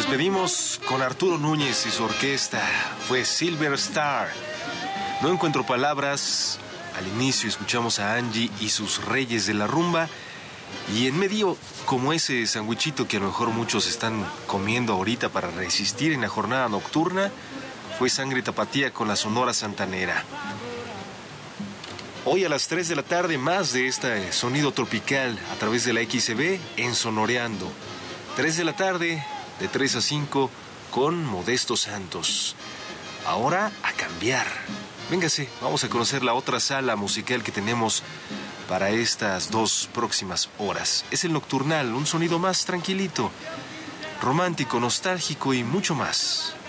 despedimos con Arturo Núñez y su orquesta. Fue Silver Star. No encuentro palabras. Al inicio escuchamos a Angie y sus Reyes de la Rumba. Y en medio, como ese sandwichito que a lo mejor muchos están comiendo ahorita para resistir en la jornada nocturna, fue Sangre Tapatía con la Sonora Santanera. Hoy a las 3 de la tarde, más de este sonido tropical a través de la XCB en Sonoreando. 3 de la tarde, de 3 a 5, con Modesto Santos. Ahora a cambiar. Véngase, vamos a conocer la otra sala musical que tenemos para estas 2 próximas horas. Es el Nocturnal, un sonido más tranquilito, romántico, nostálgico y mucho más.